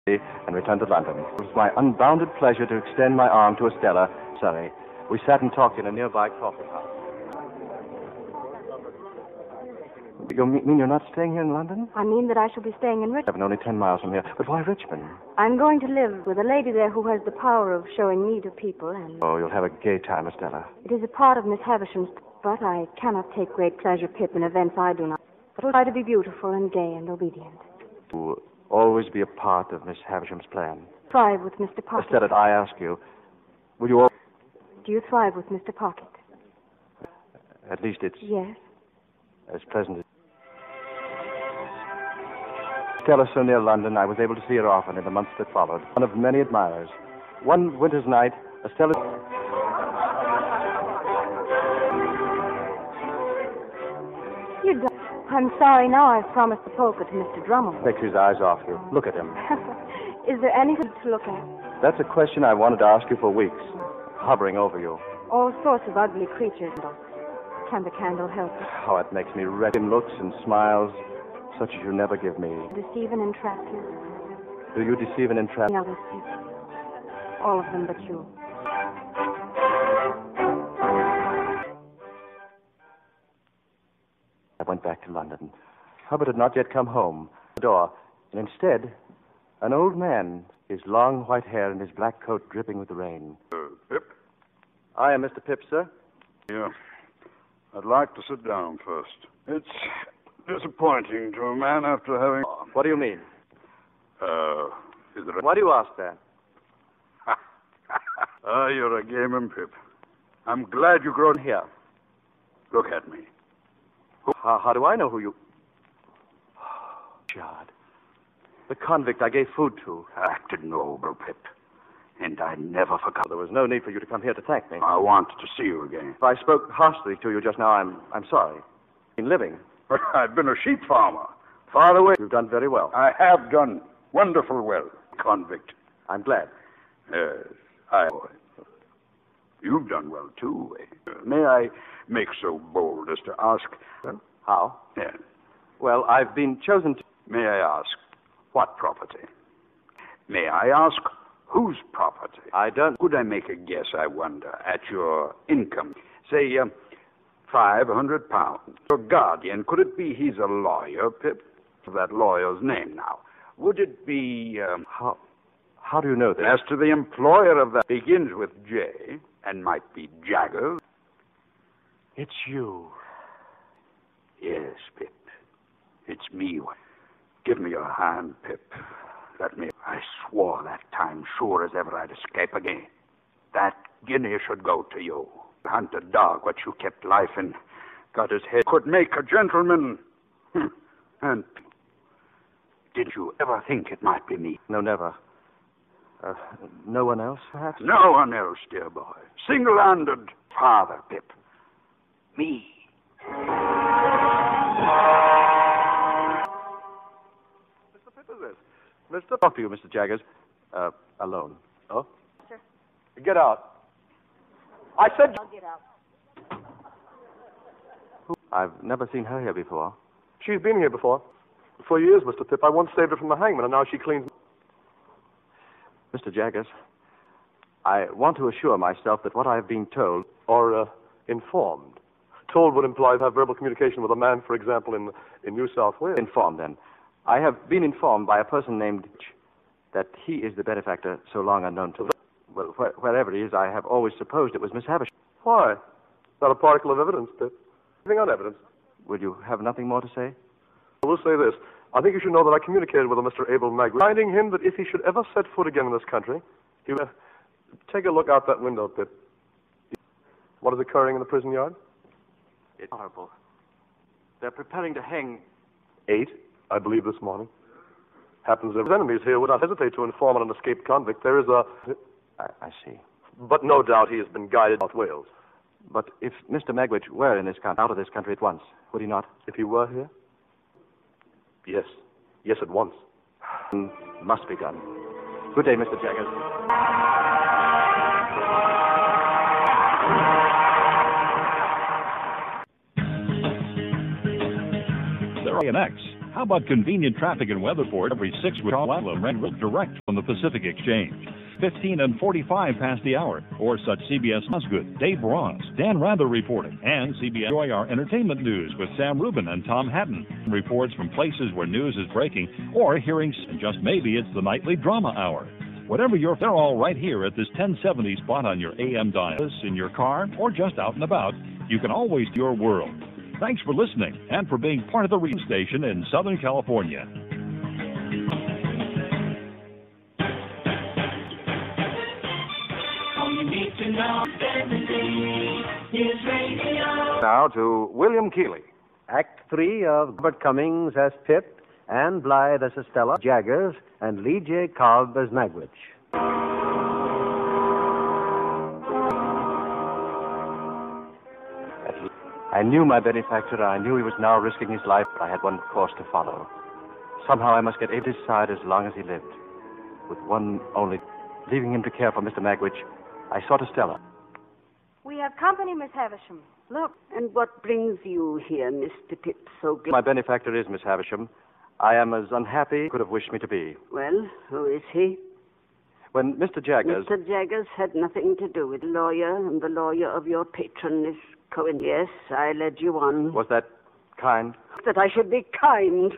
and returned to London. It was my unbounded pleasure to extend my arm to Estella, Surrey. We sat and talked in a nearby coffee house. You mean you're not staying here in London? I mean that I shall be staying in Richmond. Only 10 miles from here. But why Richmond? I'm going to live with a lady there who has the power of showing me to people, and... Oh, you'll have a gay time, Estella. It is a part of Miss Havisham's, but I cannot take great pleasure, Pip, in events I do not. But will try to be beautiful and gay and obedient. You will always be a part of Miss Havisham's plan. Thrive with Mr. Pocket. Estella, I ask you, will you always... Do you thrive with Mr. Pocket? At least it's... Yes. As pleasant as... Stella so near London, I was able to see her often in the months that followed. One of many admirers. One winter's night, Estella... I'm sorry now I've promised the polka to Mr. Drummond. Takes his eyes off you. Look at him. Is there anything to look at? That's a question I wanted to ask you for weeks. Hovering over you. All sorts of ugly creatures. Can the candle help it? How it makes me red in looks and smiles, such as you never give me. Deceive and entrap you. Do you deceive and entrap? The others do. All of them but you. I went back to London. Hubbard had not yet come home. The door, and instead, an old man, his long white hair and his black coat dripping with the rain. Pip? I am Mr. Pip, sir. Yeah. I'd like to sit down first. It's disappointing to a man after having... What do you mean? Is there a... Why do you ask that? You're a gamer, Pip. I'm glad you grown here. Look at me. How do I know who you... God. The convict I gave food to. Acted noble, Pip. And I never forgot. There was no need for you to come here to thank me. I wanted to see you again. If I spoke harshly to you just now, I'm sorry. In living. I've been a sheep farmer. Far away. You've done very well. I have done wonderful well, convict. I'm glad. Yes, You've done well, too. May I make so bold as to ask... How? Yes. Well, I've been chosen to... May I ask what property? May I ask whose property? I don't... Could I make a guess, I wonder, at your income? Say, £500. Your guardian, could it be he's a lawyer, Pip? That lawyer's name now. Would it be... How do you know this? As to the employer of that begins with J and might be Jaggers. It's you. Yes, Pip. It's me. Give me your hand, Pip. I swore that time, sure as ever, I'd escape again. That guinea should go to you. Hunted dog, what you kept life in, got his head, could make a gentleman. And did you ever think it might be me? No, never. No one else, perhaps? No one else, dear boy. Single-handed father, Pip. Me. Mr. Pip, is this? Talk to you, Mr. Jaggers. Alone. Oh? Sir. Get out. I said... I'll get out. I've never seen her here before. She's been here before. For years, Mr. Pip. I once saved her from the hangman, and now she cleans... Mr. Jaggers, I want to assure myself that what I have been told... Or, informed. Told would imply to have verbal communication with a man, for example, in New South Wales. Informed, then. I have been informed by a person named... that he is the benefactor so long unknown to... Well, wherever he is, I have always supposed it was Miss Havisham. Why? Not a particle of evidence, Pip. Anything on evidence? Will you have nothing more to say? I will say this. I think you should know that I communicated with a Mr. Abel Magwitch, reminding him that if he should ever set foot again in this country, he would... Take a look out that window, Pip. What is occurring in the prison yard? It's horrible. They're preparing to hang... 8, I believe, this morning. Happens that his enemies here would not hesitate to inform on an escaped convict. There is a... I see. But no doubt he has been guided to South Wales. But if Mr. Magwitch were in this country, out of this country at once, would he not? If he were here? Yes. Yes, at once. Must be done. Good day, Mr. Jaggers. There are X. How about convenient traffic in Weatherport every 6 weeks? Rental direct from the Pacific Exchange. 15 and 45 past the hour. Or such CBS Osgood, Dave Ross, Dan Rather reporting. And CBS enjoy our entertainment news with Sam Rubin and Tom Hatton. Reports from places where news is breaking or hearings, and just maybe it's the nightly drama hour. Whatever they're all right here at this 1070 spot on your AM dial, in your car, or just out and about. You can always do your world. Thanks for listening and for being part of the radio station in Southern California. All you need to know is radio. Now to William Keighley. Act 3 of Robert Cummings as Pip, Anne Blythe as Estella Jaggers, and Lee J. Cobb as Magwitch. I knew my benefactor. I knew he was now risking his life, but I had one course to follow. Somehow I must get at his side as long as he lived. With one only, leaving him to care for Mr. Magwitch, I sought Estella. We have company, Miss Havisham. Look. And what brings you here, Mr. Pip, so glad? My benefactor is Miss Havisham. I am as unhappy as could have wished me to be. Well, who is he? When Mr. Jaggers... Mr. Jaggers had nothing to do with the lawyer, and the lawyer of your patron is Cohen. Yes, I led you on. Was that kind? That I should be kind.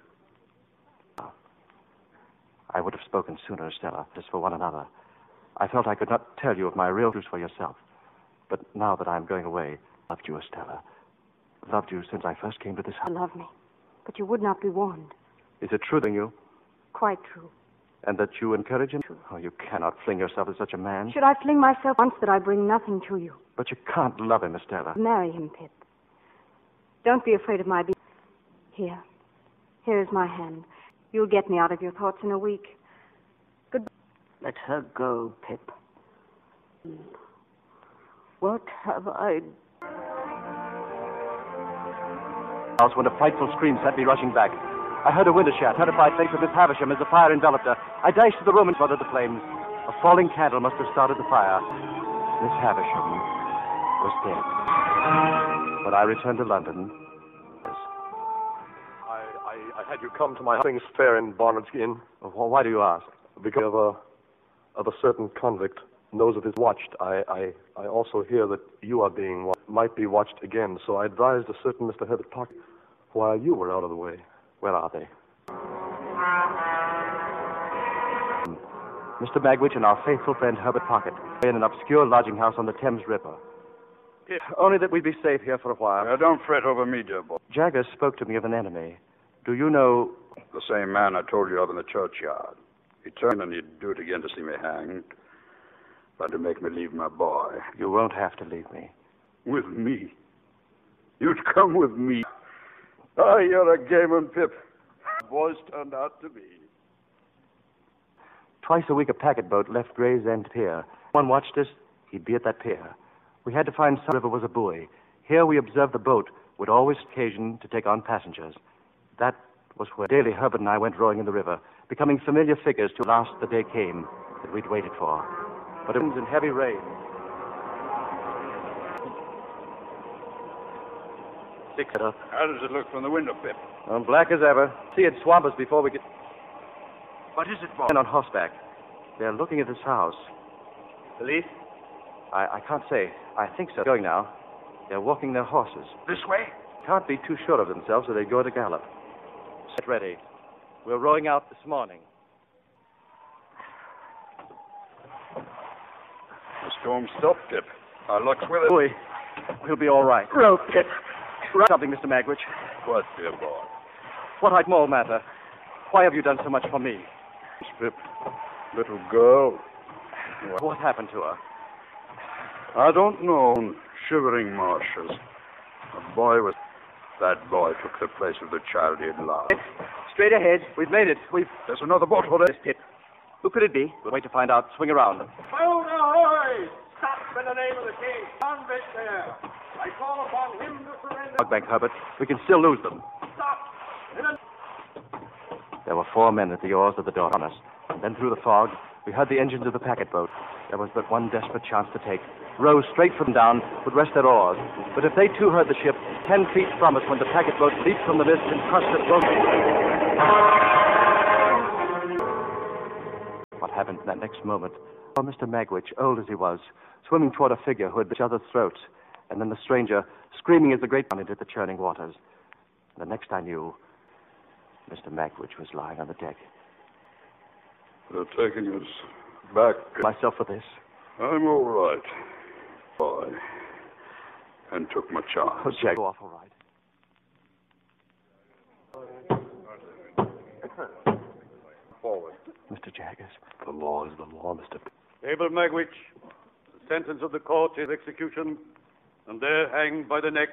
I would have spoken sooner, Estella, just for one another. I felt I could not tell you of my real views for yourself. But now that I am going away, loved you, Estella. Loved you since I first came to this house. You love me, but you would not be warned. Is it true, you? Quite true. And that you encourage him? Oh, you cannot fling yourself at such a man. Should I fling myself once that I bring nothing to you? But you can't love him, Estella. Marry him, Pip. Don't be afraid of my being... Here. Here is my hand. You'll get me out of your thoughts in a week. Goodbye. Let her go, Pip. What have I... House when a frightful scream sent me rushing back. I heard a window shatter, heard a bright face of Miss Havisham as the fire enveloped her. I dashed to the room and smothered the flames. A falling candle must have started the fire. Miss Havisham was dead. When I returned to London... I had you come to my things fair in Barnard's Inn. Well, why do you ask? Because of a certain convict knows of his watched. I also hear that you are being might be watched again, so I advised a certain Mr. Herbert Pocket while you were out of the way. Where are they? Mr. Magwitch and our faithful friend Herbert Pocket in an obscure lodging house on the Thames River. Yeah. Only that we'd be safe here for a while. Don't fret over me, dear boy. Jaggers spoke to me of an enemy. Do you know... The same man I told you of in the churchyard. He turned and he'd do it again to see me hanged. But to make me leave my boy. You won't have to leave me. With me? You'd come with me? Oh, you're a game one, Pip. Boys turned out to be. Twice a week a packet boat left Gray's End Pier. One watched us, he'd be at that pier. We had to find some river was a buoy. Here we observed the boat would always occasion to take on passengers. That was where daily Herbert and I went rowing in the river, becoming familiar figures till last the day came that we'd waited for. But it was in heavy rain. How does it look from the window, Pip? Black as ever. See, it'd swamp us before we could... What is it, boy? Men on horseback. They're looking at this house. Police? I can't say. I think so. Going now. They're walking their horses. This way? Can't be too sure of themselves, so they go at a gallop. Set ready. We're rowing out this morning. The storm stopped, Pip. Our luck's with it. Boy, we'll be all right. Row, Pip. Something, Mr. Magwitch. What, dear boy? What a small matter. Why have you done so much for me? Pip, little girl. What happened to her? I don't know. Shivering marshes. A boy was... That boy took the place of the child he had loved. Straight ahead. We've made it. There's another boat for this, Pip. Who could it be? We'll wait to find out. Swing around. Boat ahoy! Stop in the name of the king. Convict there. I call upon him to surrender. Hogbank, Herbert. We can still lose them. Stop! There were 4 men at the oars of the door on us. And then through the fog, We heard the engines of the packet boat. There was but one desperate chance to take. Row straight from down would rest their oars. But if they too heard the ship 10 feet from us when the packet boat leaped from the mist and crushed us both. What happened in that next moment? Oh, Mr. Magwitch, old as he was, swimming toward a figure who had bit each other's throats, and then the stranger screaming as the great one into the churning waters. And the next I knew, Mr. Magwitch was lying on the deck. They're taking us back. Myself for this. I'm all right. Boy. And took my chance. Oh, Jack, go off all right. Forward. Mr. Jaggers. The law is the law, Mr. Abel Magwitch, the sentence of the court is execution, and there hanged by the neck.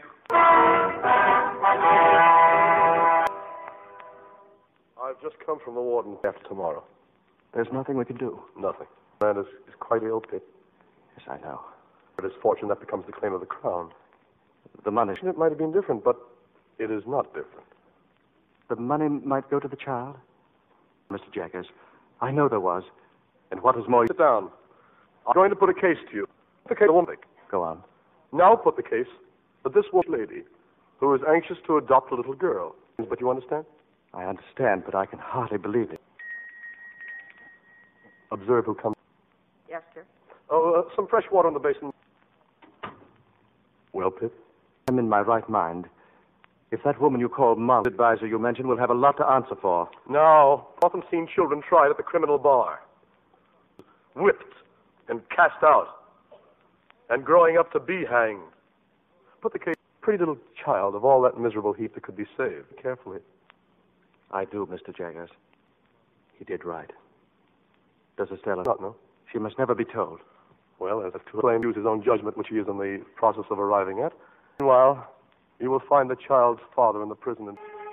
I've just come from the warden after tomorrow. There's nothing we can do. Nothing. The man is quite ill, Pip. Yes, I know. It is fortune that becomes the claim of the crown. The money. It might have been different, but it is not different. The money might go to the child? Mr. Jaggers, I know there was. And what is more... Sit down. I'm going to put a case to you. The case of a woman. Go on. Now put the case that this woman lady who is anxious to adopt a little girl. But you understand? I understand, but I can hardly believe it. Observe who comes. Yes, sir. Oh, some fresh water in the basin. Well, Pip? I'm in my right mind. If that woman you call Mom, the advisor you mentioned, will have a lot to answer for. Now, often seen children tried at the criminal bar. Whipped and cast out. And growing up to be hanged. Put the case, pretty little child of all that miserable heap that could be saved. Carefully. I do, Mr. Jaggers. He did right. Does Estella not know? She must never be told. Well, as to claim use his own judgment, which he is in the process of arriving at. Meanwhile, you will find the child's father in the prison.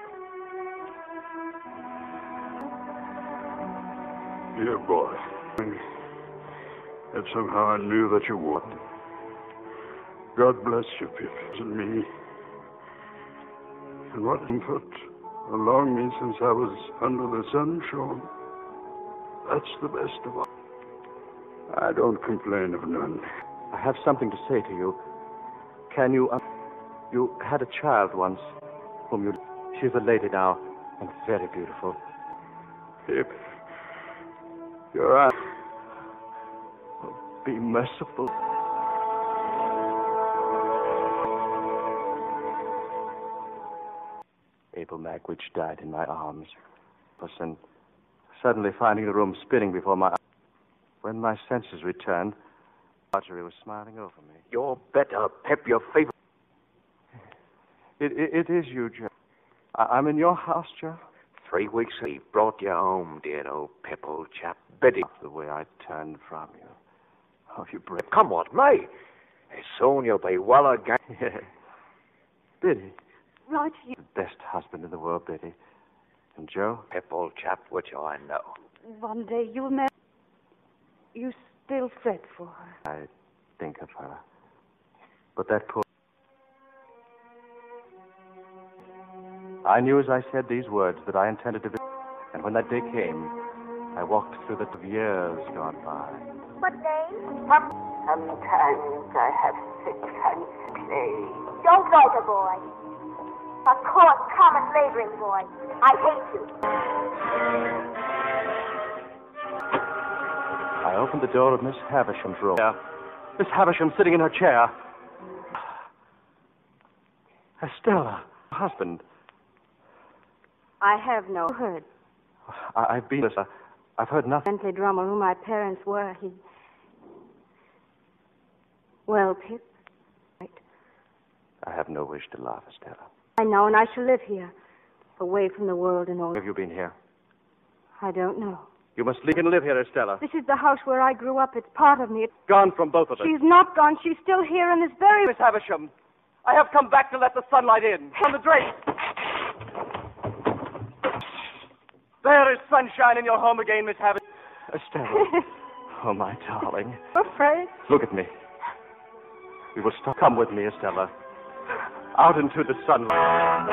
Dear boy, if somehow I knew that you would. God bless you, Pip, and me. And what comfort along me since I was under the sun shone. That's the best of all. I don't complain of none. I have something to say to you. Can you... you had a child once, whom you... She's a lady now, and very beautiful. Pip, your eyes... Oh, be merciful. Abel Magwitch died in my arms. And suddenly finding the room spinning before my eyes. When my senses returned, Marjorie was smiling over me. You're better, Pep, your favorite. It is you, Joe. I'm in your house, Joe. 3 weeks he brought you home, dear old Pep, old chap. Betty. The way I turned from you. Oh, you brave. Come what may. Soon you'll be well again. Yeah. Biddy. Right, you. The best husband in the world, Biddy. And Joe? Pep, old chap, which I know. One day you'll marry. You still fret for her. I think of her. But that poor... I knew as I said these words that I intended to... And when that day came, I walked through the years gone by. What day? Sometimes I have sick fancy. Don't go to boy. A coarse, common laboring boy. I hate you. I opened the door of Miss Havisham's room. Miss Havisham sitting in her chair. Estella, husband. I have no heard. I've been... I've heard nothing. Bentley Drummond, who my parents were, he... Well, Pip? Right. I have no wish to laugh, Estella. I know, and I shall live here, away from the world and all. Have you been here? I don't know. You must leave and live here, Estella. This is the house where I grew up. It's part of me. It's gone from both of us. She's not gone. She's still here in this very... Miss Havisham, I have come back to let the sunlight in. From the drapes. There is sunshine in your home again, Miss Havisham. Estella. Oh, my darling. I'm afraid. Look at me. We will stop. Come with me, Estella. Out into the sunlight.